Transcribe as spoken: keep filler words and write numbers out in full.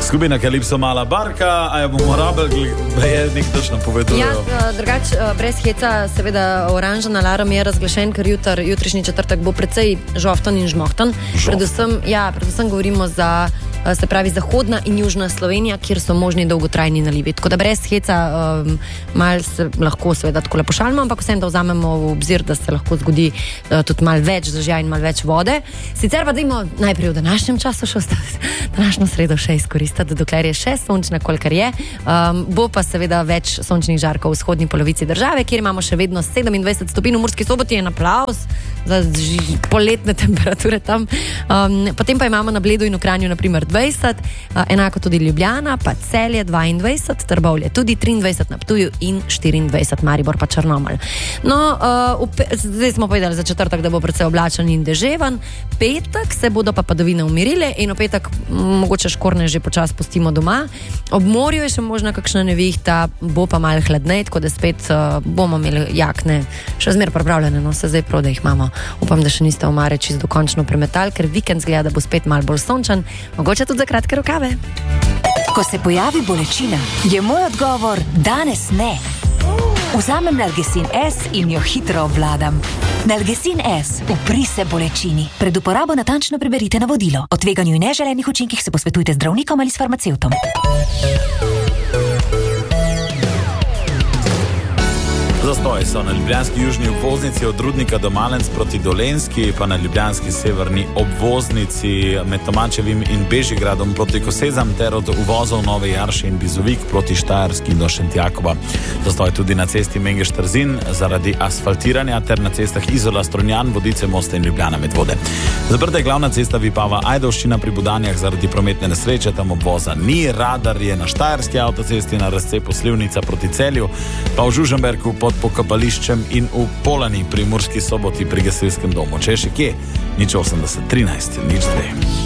Skupina Kalipso Mala Barka, a jo bomo rabili, da je nek točno povedujejo. Ja, drugač, brez heca, seveda oranžen alarm je razglašen, ker jutr, jutrišnji četrtek bo precej žofton in žmohton. Predvsem, ja, predvsem govorimo za, se pravi, zahodna in južna Slovenija, kjer so možni dolgotrajni nalivi. Tako da brez heca um, malo se lahko seveda tako lepo šalimo, ampak vsem da vzamemo v obzir, da se lahko zgodi uh, tudi malo več dežja in malo več vode. Sicer pa dajmo najprej v današnjem času še današnjo sredo še izkoristiti, dokler je še sončna, kolikor je. Um, bo pa seveda več sončnih žarkov v vzhodni polovici države, kjer imamo še vedno sedemindvajset stopinj, v Murski Soboti je aplavz za poletne temperature tam. Um, potem pa imamo na Bledu in v Kranju naprimer dvajset, uh, enako tudi Ljubljana, pa Celje dvaindvajset, Trbovlje tudi triindvajset, na Ptuju in štiriindvajset, Maribor pa Črnomelj. No, uh, pe- zdaj smo povedali za četrtek, da bo precej oblačen in deževan. Petek se bodo pa padavine umirile in v petek m, mogoče škorne že počas pustimo doma. Ob morju je še možna kakšna nevihta, bo pa malo hladnej, tako da spet uh, bomo imeli jakne še zmer pripravljene, no se zdaj prav, da jih imamo. Upam, da še niste omare čisto dokončno premetali, ker vikend zgleda, da bo spet malo bolj sončen, mogoče tudi za kratke rokave. Ko se pojavi bolečina, je moj odgovor danes ne. Vzamem Nalgecin S in jo hitro obvladam. Nalgecin S, upri se bolečini. Pred uporabo natančno preberite navodilo. O tveganju in neželenih učinkih se posvetujte z zdravnikom ali s farmacevtom. Zastoji so na ljubljanski južni obvoznici od Rudnika do Malenc proti Dolenjski, pa na ljubljanski severni obvoznici med Tomačevim in Bežigradom proti Kosezam ter od uvozov Nove Jarše in Bizovik proti Štajerski do Šentjakova. Zastoji tudi na cesti Mengeš-Trzin zaradi asfaltiranja ter na cestah Izola-Strunjan, Vodice, Moste in Ljubljana Medvode. Zaprta je glavna cesta Vipava-Ajdovščina pri Budanjah zaradi prometne nesreče, tam obvoza ni. Radar je na Štajerski avtocesti na razcepu Slivnica proti Celju, pa v Žužemberku pod pokopališčem in v Polani pri Murski Soboti pri gasilskem domu. Če je še kje, nič osemdeset trinajst, nič dve.